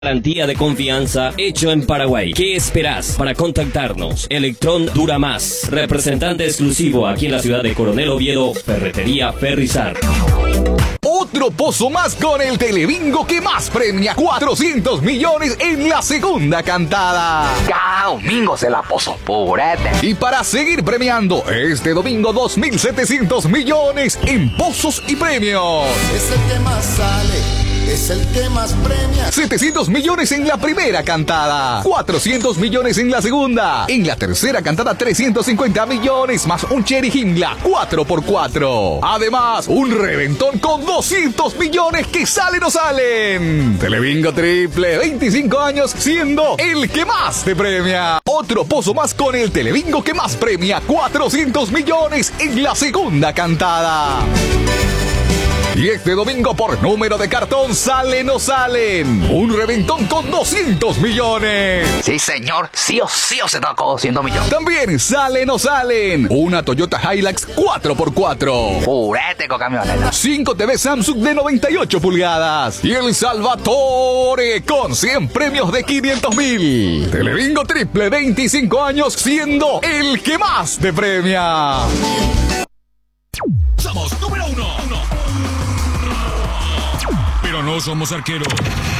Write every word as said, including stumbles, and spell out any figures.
Garantía de confianza hecho en Paraguay. ¿Qué esperás para contactarnos? Electrón dura más. Representante exclusivo aquí en la ciudad de Coronel Oviedo, Ferretería Ferrizar. Otro pozo más con el Telebingo que más premia cuatrocientos millones en la segunda cantada. Cada domingo se la pozo purete. Y para seguir premiando, este domingo dos mil setecientos millones en pozos y premios. Es el que más sale. Es el que más premia. setecientos millones en la primera cantada. cuatrocientos millones en la segunda. En la tercera cantada, trescientos cincuenta millones más un Cherry Himla cuatro por cuatro. Además, un reventón con doscientos millones que salen o salen. Telebingo triple, veinticinco años siendo el que más te premia. Otro pozo más con el Telebingo que más premia cuatrocientos millones en la segunda cantada. Y este domingo por número de cartón salen o salen. Un reventón con doscientos millones. Sí, señor. Sí o sí o se tocó doscientos millones. También salen o salen. Una Toyota Hilux cuatro por cuatro. Purete con camioneta. cinco T V Samsung de noventa y ocho pulgadas. Y el Salvatore con cien premios de quinientos mil. Telebingo triple, veinticinco años siendo el que más te premia. Somos número uno. Pero no somos arqueros.